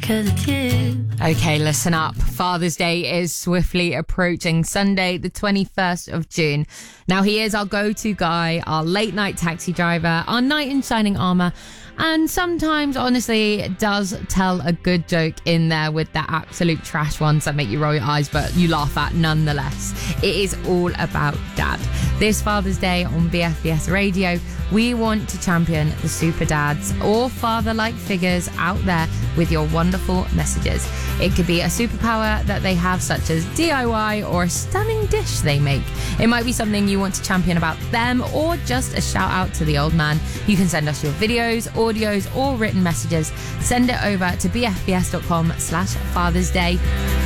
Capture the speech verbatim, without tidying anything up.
to the kid. Okay, listen up. Father's Day is swiftly approaching. Sunday, the twenty-first of June. Now, he is our go-to guy, our late-night taxi driver, our knight in shining armour, and sometimes, honestly, does tell a good joke in there with the absolute trash ones that make you roll your eyes, but you laugh at nonetheless. It is all about Dad. This Father's Day on B F B S Radio, we want to champion the super dads or father-like figures out there with your wonderful messages. It could be a superpower that they have, such as D I Y, or a stunning dish they make. It might be something you want to champion about them, or just a shout out to the old man. You can send us your videos, audios, or written messages. Send it over to bfbs.com slash Father's Day.